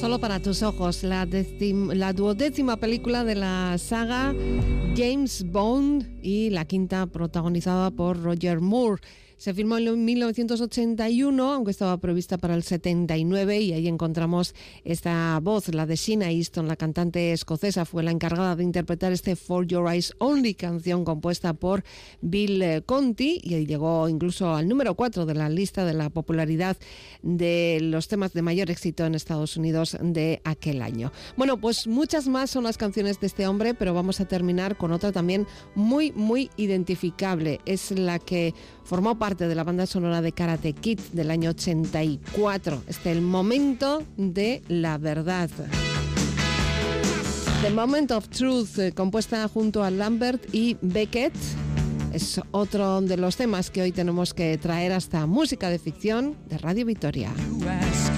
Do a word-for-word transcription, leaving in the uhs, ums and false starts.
Solo para tus ojos, la, decim, la duodécima película de la saga James Bond y la quinta protagonizada por Roger Moore. Se filmó en mil novecientos ochenta y uno, aunque estaba prevista para el setenta y nueve, y ahí encontramos esta voz, la de Sheena Easton, la cantante escocesa. Fue la encargada de interpretar este For Your Eyes Only, canción compuesta por Bill Conti, y llegó incluso al número cuatro de la lista de la popularidad de los temas de mayor éxito en Estados Unidos de aquel año. Bueno, pues muchas más son las canciones de este hombre, pero vamos a terminar con otra también muy, muy identificable. Es la que formó parte de la banda sonora de Karate Kid del año ochenta y cuatro. Este es el momento de la verdad. The Moment of Truth, eh, compuesta junto a Lambert y Beckett, es otro de los temas que hoy tenemos que traer hasta Música de Ficción de Radio Victoria.